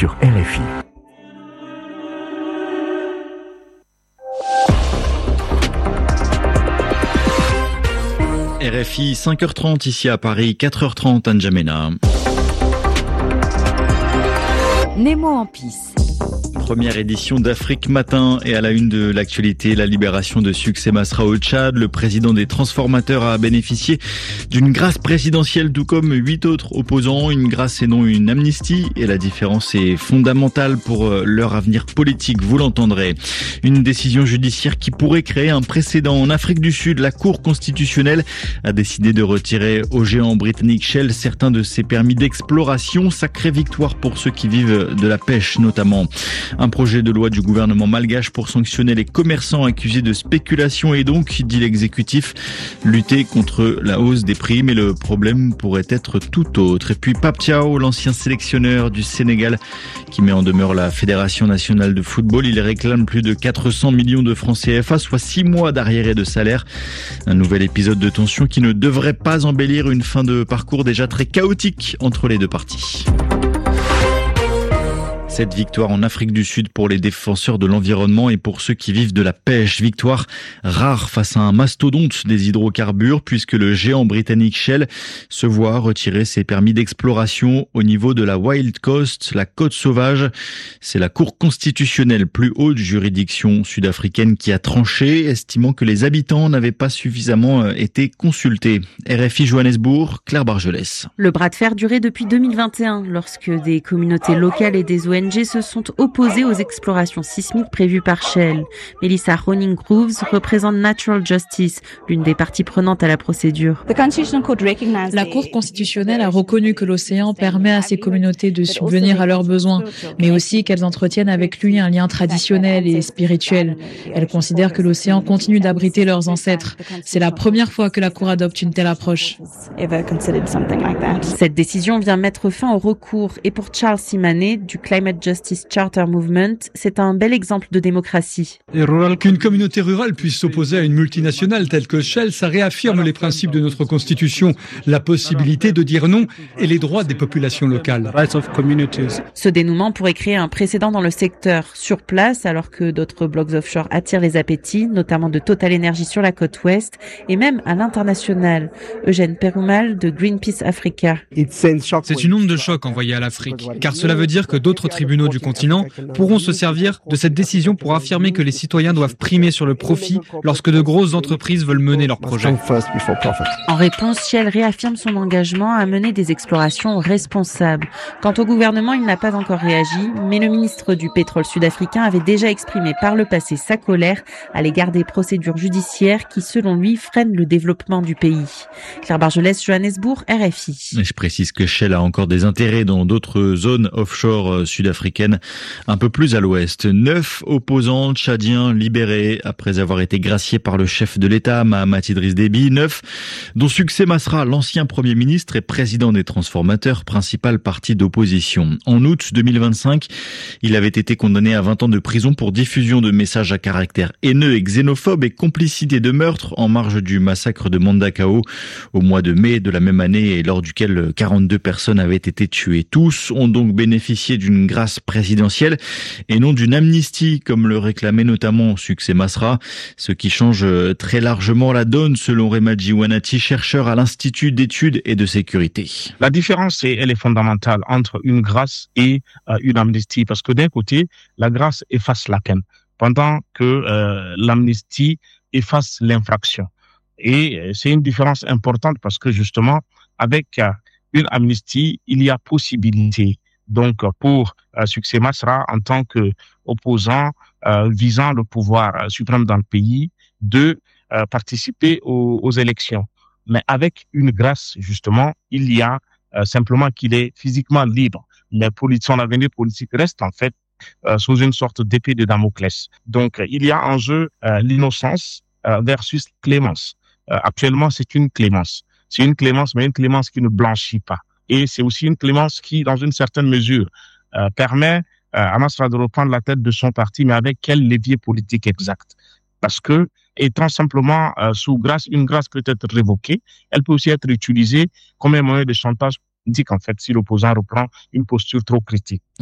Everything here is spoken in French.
sur RFI. RFI, 5h30 ici à Paris, 4h30 à N'Djamena. Nemo en pisse. Première édition d'Afrique Matin et à la une de l'actualité, la libération de Succès Masra au Tchad. Le président des transformateurs a bénéficié d'une grâce présidentielle, tout comme 8 autres opposants. Une grâce et non une amnistie. Et la différence est fondamentale pour leur avenir politique, vous l'entendrez. Une décision judiciaire qui pourrait créer un précédent. En Afrique du Sud, la Cour constitutionnelle a décidé de retirer au géant britannique Shell certains de ses permis d'exploration. Sacrée victoire pour ceux qui vivent de la pêche notamment. Un projet de loi du gouvernement malgache pour sanctionner les commerçants accusés de spéculation et donc, dit l'exécutif, lutter contre la hausse des prix. Mais le problème pourrait être tout autre. Et puis Pape Thiaw, l'ancien sélectionneur du Sénégal, qui met en demeure la Fédération nationale de football. Il réclame plus de 400 millions de francs CFA, soit 6 mois d'arriérés de salaire. Un nouvel épisode de tension qui ne devrait pas embellir une fin de parcours déjà très chaotique entre les deux parties. Cette victoire en Afrique du Sud pour les défenseurs de l'environnement et pour ceux qui vivent de la pêche. Victoire rare face à un mastodonte des hydrocarbures puisque le géant britannique Shell se voit retirer ses permis d'exploration au niveau de la Wild Coast, la côte sauvage. C'est la Cour constitutionnelle, plus haute juridiction sud-africaine, qui a tranché, estimant que les habitants n'avaient pas suffisamment été consultés. RFI Johannesburg, Claire Bargelès. Le bras de fer durait depuis 2021 lorsque des communautés locales et des ONG se sont opposés aux explorations sismiques prévues par Shell. Melissa Honing-Grooves représente Natural Justice, l'une des parties prenantes à la procédure. La Cour constitutionnelle a reconnu que l'océan permet à ces communautés de subvenir à leurs besoins, mais aussi qu'elles entretiennent avec lui un lien traditionnel et spirituel. Elle considère que l'océan continue d'abriter leurs ancêtres. C'est la première fois que la Cour adopte une telle approche. Cette décision vient mettre fin au recours et pour Charles Simané du Climate Justice Charter Movement, c'est un bel exemple de démocratie. Qu'une communauté rurale puisse s'opposer à une multinationale telle que Shell, ça réaffirme les principes de notre Constitution, la possibilité de dire non et les droits des populations locales. Ce dénouement pourrait créer un précédent dans le secteur sur place, alors que d'autres blocs offshore attirent les appétits, notamment de Total Energy sur la côte ouest et même à l'international. Eugène Perumal de Greenpeace Africa. C'est une onde de choc envoyée à l'Afrique, car cela veut dire que d'autres tribunaux du continent pourront se servir de cette décision pour affirmer que les citoyens doivent primer sur le profit lorsque de grosses entreprises veulent mener leurs projets. En réponse, Shell réaffirme son engagement à mener des explorations responsables. Quant au gouvernement, il n'a pas encore réagi, mais le ministre du pétrole sud-africain avait déjà exprimé par le passé sa colère à l'égard des procédures judiciaires qui, selon lui, freinent le développement du pays. Claire Bargelès, Johannesburg, RFI. Je précise que Shell a encore des intérêts dans d'autres zones offshore sud-africaine, un peu plus à l'ouest. 9 opposants tchadiens libérés après avoir été graciés par le chef de l'État, Mahamat Idriss Déby. 9, dont Succès Masra, l'ancien Premier ministre et président des transformateurs, principal parti d'opposition. En août 2025, il avait été condamné à 20 ans de prison pour diffusion de messages à caractère haineux et xénophobe et complicité de meurtre en marge du massacre de Mandakao au mois de mai de la même année et lors duquel 42 personnes avaient été tuées. Tous ont donc bénéficié d'une grâce présidentielle et non d'une amnistie comme le réclamait notamment Succès Masra, ce qui change très largement la donne selon Remaji Wanati, chercheur à l'Institut d'études et de sécurité. La différence, elle est fondamentale entre une grâce et une amnistie parce que d'un côté, la grâce efface la peine pendant que l'amnistie efface l'infraction. Et c'est une différence importante parce que justement, avec une amnistie, il y a possibilité donc pour Succès Masra en tant que opposant visant le pouvoir suprême dans le pays de participer aux élections. Mais avec une grâce, justement, il y a simplement qu'il est physiquement libre. Mais son avenir politique reste en fait sous une sorte d'épée de Damoclès. Donc, il y a en jeu l'innocence versus clémence. Actuellement, c'est une clémence. C'est une clémence, mais une clémence qui ne blanchit pas. Et c'est aussi une clémence qui, dans une certaine mesure, permet à Masra de reprendre la tête de son parti, mais avec quel levier politique exact? Parce que, étant simplement sous grâce, une grâce peut être révoquée, elle peut aussi être utilisée comme un moyen de chantage politique, en fait, si l'opposant reprend une posture trop critique.